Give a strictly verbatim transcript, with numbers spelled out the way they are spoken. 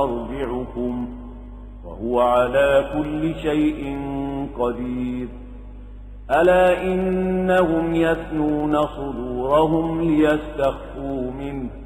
مرجعكم وهو على كل شيء قدير. ألا إنهم يثنون صدورهم ليستخفوا منه